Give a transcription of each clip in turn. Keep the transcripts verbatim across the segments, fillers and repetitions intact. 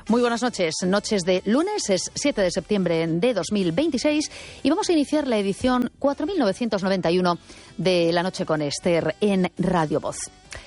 Muy buenas noches, noches de lunes, es siete de septiembre de dos mil veintiséis y vamos a iniciar la edición cuatro mil novecientos noventa y uno de La Noche con Esther en Radio Voz.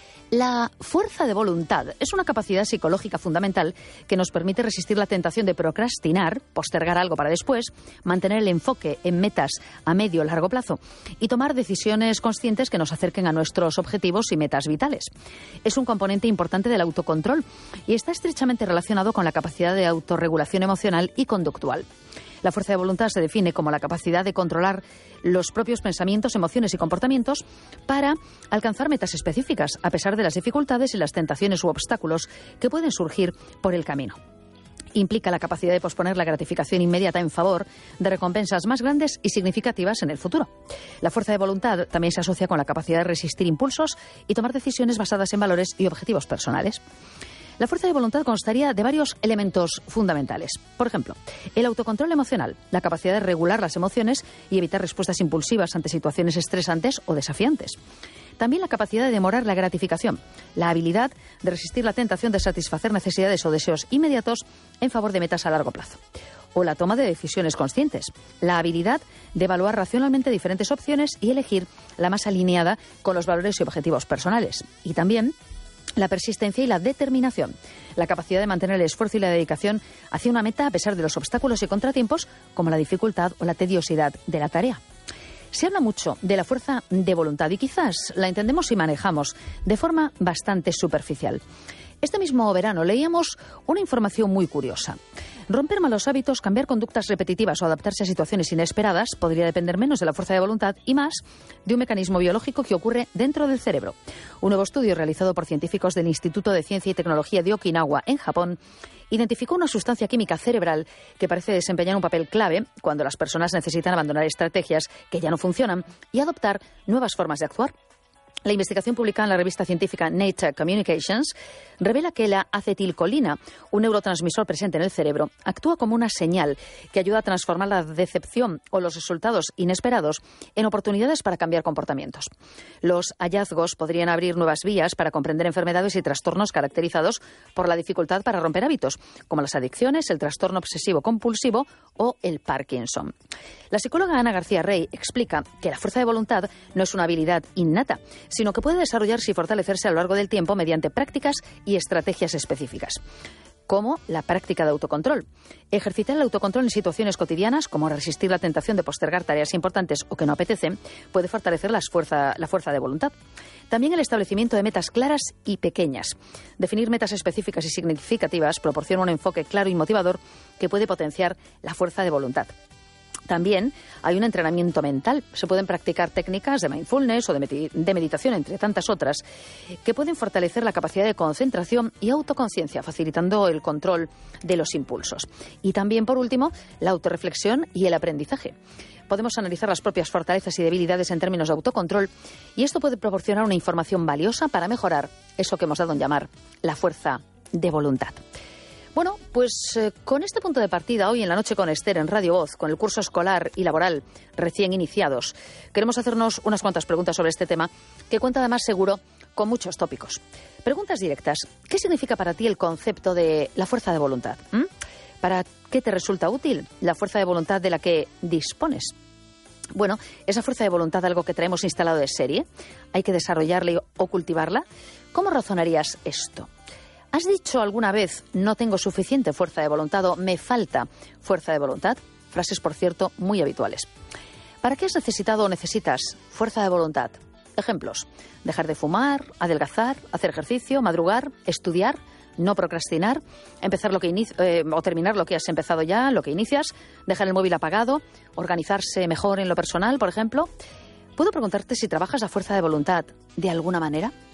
La fuerza de voluntad es una capacidad psicológica fundamental que nos permite resistir la tentación de procrastinar, postergar algo para después, mantener el enfoque en metas a medio o largo plazo y tomar decisiones conscientes que nos acerquen a nuestros objetivos y metas vitales. Es un componente importante del autocontrol y está estrechamente relacionado con la capacidad de autorregulación emocional y conductual. La fuerza de voluntad se define como la capacidad de controlar los propios pensamientos, emociones y comportamientos para alcanzar metas específicas, a pesar de las dificultades y las tentaciones u obstáculos que pueden surgir por el camino. Implica la capacidad de posponer la gratificación inmediata en favor de recompensas más grandes y significativas en el futuro. La fuerza de voluntad también se asocia con la capacidad de resistir impulsos y tomar decisiones basadas en valores y objetivos personales. La fuerza de voluntad constaría de varios elementos fundamentales. Por ejemplo, el autocontrol emocional, la capacidad de regular las emociones y evitar respuestas impulsivas ante situaciones estresantes o desafiantes. También la capacidad de demorar la gratificación, la habilidad de resistir la tentación de satisfacer necesidades o deseos inmediatos en favor de metas a largo plazo. O la toma de decisiones conscientes, la habilidad de evaluar racionalmente diferentes opciones y elegir la más alineada con los valores y objetivos personales. Y también la persistencia y la determinación, la capacidad de mantener el esfuerzo y la dedicación hacia una meta a pesar de los obstáculos y contratiempos como la dificultad o la tediosidad de la tarea. Se habla mucho de la fuerza de voluntad y quizás la entendemos y manejamos de forma bastante superficial. Este mismo verano leíamos una información muy curiosa. Romper malos hábitos, cambiar conductas repetitivas o adaptarse a situaciones inesperadas podría depender menos de la fuerza de voluntad y más de un mecanismo biológico que ocurre dentro del cerebro. Un nuevo estudio realizado por científicos del Instituto de Ciencia y Tecnología de Okinawa, en Japón, identificó una sustancia química cerebral que parece desempeñar un papel clave cuando las personas necesitan abandonar estrategias que ya no funcionan y adoptar nuevas formas de actuar. La investigación publicada en la revista científica Nature Communications revela que la acetilcolina, un neurotransmisor presente en el cerebro, actúa como una señal que ayuda a transformar la decepción o los resultados inesperados en oportunidades para cambiar comportamientos. Los hallazgos podrían abrir nuevas vías para comprender enfermedades y trastornos caracterizados por la dificultad para romper hábitos, como las adicciones, el trastorno obsesivo-compulsivo o el Parkinson. La psicóloga Ana García Rey explica que la fuerza de voluntad no es una habilidad innata, sino que puede desarrollarse y fortalecerse a lo largo del tiempo mediante prácticas y estrategias específicas, como la práctica de autocontrol. Ejercitar el autocontrol en situaciones cotidianas, como resistir la tentación de postergar tareas importantes o que no apetecen, puede fortalecer las fuerza, la fuerza de voluntad. También el establecimiento de metas claras y pequeñas. Definir metas específicas y significativas proporciona un enfoque claro y motivador que puede potenciar la fuerza de voluntad. También hay un entrenamiento mental. Se pueden practicar técnicas de mindfulness o de, med- de meditación, entre tantas otras, que pueden fortalecer la capacidad de concentración y autoconciencia, facilitando el control de los impulsos. Y también, por último, la autorreflexión y el aprendizaje. Podemos analizar las propias fortalezas y debilidades en términos de autocontrol y esto puede proporcionar una información valiosa para mejorar eso que hemos dado en llamar la fuerza de voluntad. Bueno, pues eh, con este punto de partida hoy en La Noche con Esther en Radio Voz, con el curso escolar y laboral recién iniciados, queremos hacernos unas cuantas preguntas sobre este tema que cuenta además seguro con muchos tópicos. Preguntas directas. ¿Qué significa para ti el concepto de la fuerza de voluntad? ¿Mm? ¿Para qué te resulta útil la fuerza de voluntad de la que dispones? Bueno, ¿esa fuerza de voluntad algo que traemos instalado de serie? ¿Hay que desarrollarla o cultivarla? ¿Cómo razonarías esto? ¿Has dicho alguna vez no tengo suficiente fuerza de voluntad o me falta fuerza de voluntad? Frases, por cierto, muy habituales. ¿Para qué has necesitado o necesitas fuerza de voluntad? Ejemplos: dejar de fumar, adelgazar, hacer ejercicio, madrugar, estudiar, no procrastinar, empezar lo que inici- eh, o terminar lo que has empezado ya, lo que inicias, dejar el móvil apagado, organizarse mejor en lo personal, por ejemplo. ¿Puedo preguntarte si trabajas la fuerza de voluntad de alguna manera?